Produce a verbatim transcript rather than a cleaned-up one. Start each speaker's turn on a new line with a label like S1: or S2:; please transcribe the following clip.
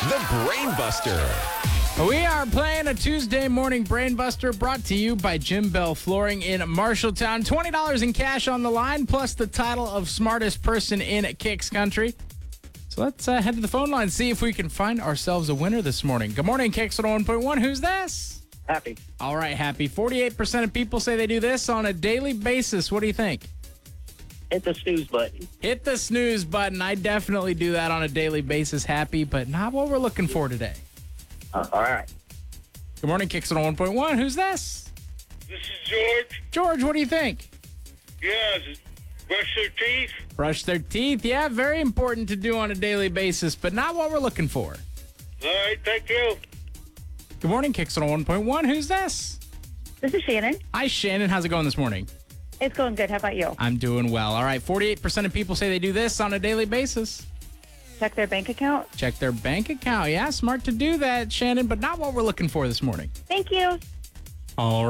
S1: the Brain Buster.
S2: We are playing a Tuesday morning Brain Buster brought to you by Jim Bell Flooring in Marshalltown. twenty dollars in cash on the line, plus the title of smartest person in Kicks Country. So let's uh, head to the phone line, see if we can find ourselves a winner this morning. Good morning, Kicks one oh one point one. Who's this?
S3: Happy.
S2: All right, Happy. forty-eight percent of people say they do this on a daily basis. What do you think?
S3: Hit the snooze button.
S2: Hit the snooze button. I definitely do that on a daily basis, Happy, but not what we're looking for today.
S3: Uh, all right.
S2: Good morning, Kicks one oh one point one. Who's this?
S4: This is George.
S2: George, what do you think?
S4: Yeah, brush their teeth.
S2: Brush their teeth. Yeah, very important to do on a daily basis, but not what we're looking for.
S4: All right, thank you.
S2: Good morning, Kicks one oh one point one. Who's this?
S5: This is Shannon.
S2: Hi, Shannon. How's it going this morning?
S5: It's going good. How about you?
S2: I'm doing well. All right, forty-eight percent of people say they do this on a daily basis.
S5: Check their bank account.
S2: Check their bank account. Yeah, smart to do that, Shannon, but not what we're looking for this morning.
S5: Thank you.
S2: All right.